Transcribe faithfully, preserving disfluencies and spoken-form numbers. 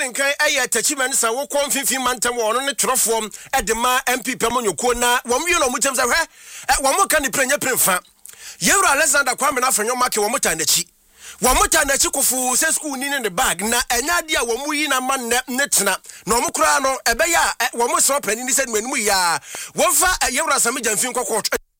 nkan ɛyɛ tachiman sa wo konfinfin mantam wo no ne twerɛfoɔ ɛde ma M P Pamonyoko na wɔn wie no mu kyɛm sɛ hwɛ wɔn ka ne prenya premfa Yewura Alexander Kwame na Afenyo make wɔn ta n'akyi wɔn ta n'akyi kofu sɛ school ni ne ne bag na ɛnya de a wɔn yi na ma ne ne tena na wɔn kura no ɛbɛyɛ a wɔn sɛ panini sɛ nuanim yi a wɔn fa Yewura Sami Jamfin kɔkɔ